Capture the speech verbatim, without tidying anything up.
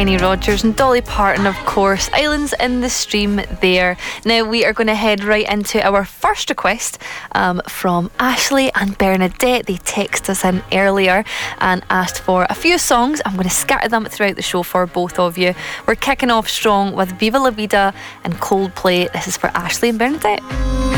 Kenny Rogers and Dolly Parton, of course. Islands in the Stream there. Now we are going to head right into our first request um, from Ashley and Bernadette. They texted us in earlier and asked for a few songs. I'm going to scatter them throughout the show for both of you. We're kicking off strong with Viva La Vida and Coldplay. This is for Ashley and Bernadette.